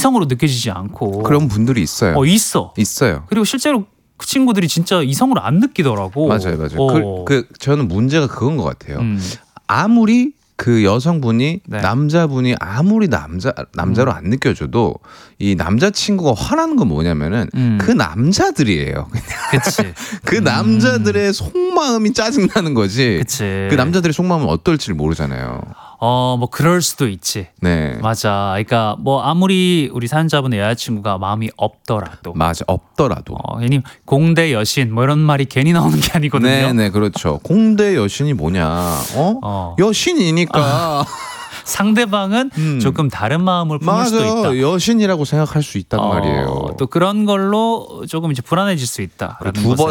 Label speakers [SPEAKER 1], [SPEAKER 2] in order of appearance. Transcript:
[SPEAKER 1] 이성으로 느껴지지 않고.
[SPEAKER 2] 그런 분들이 있어요.
[SPEAKER 1] 있어요. 그리고 실제로 그 친구들이 진짜 이성으로 안 느끼더라고.
[SPEAKER 2] 맞아요. 저는 문제가 그건 것 같아요. 아무리 그 여성분이
[SPEAKER 1] 네.
[SPEAKER 2] 남자분이 아무리 남자로 안 느껴져도 이 남자친구가 화나는 건 뭐냐면은 그 남자들이에요.
[SPEAKER 1] 그치.
[SPEAKER 2] 그 남자들의 속마음이 짜증나는 거지.
[SPEAKER 1] 그치.
[SPEAKER 2] 그 남자들의 속마음은 어떨지를 모르잖아요.
[SPEAKER 1] 뭐 그럴 수도 있지.
[SPEAKER 2] 네.
[SPEAKER 1] 맞아. 그러니까 뭐 아무리 우리 사연자분의 여자친구가 마음이 없더라도.
[SPEAKER 2] 맞아. 없더라도.
[SPEAKER 1] 괜히 공대 여신 뭐 이런 말이 괜히 나오는 게 아니거든요.
[SPEAKER 2] 네, 그렇죠. 공대 여신이 뭐냐? 여신이니까.
[SPEAKER 1] 상대방은 조금 다른 마음을 품을 수도 있다.
[SPEAKER 2] 여신이라고 생각할 수 있단 말이에요.
[SPEAKER 1] 또 그런 걸로 조금 이제 불안해질 수 있다.
[SPEAKER 2] 두